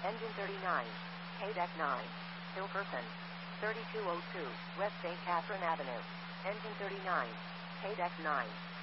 Engine 39. Deck 9. Hilkerson. 3202, West St. Catherine Avenue. Engine 39. Deck 9.